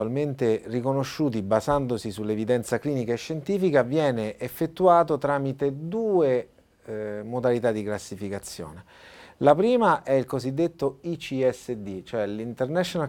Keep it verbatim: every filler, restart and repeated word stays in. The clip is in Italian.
attualmente riconosciuti basandosi sull'evidenza clinica e scientifica, viene effettuato tramite due eh, modalità di classificazione. La prima è il cosiddetto I C S D, cioè l'International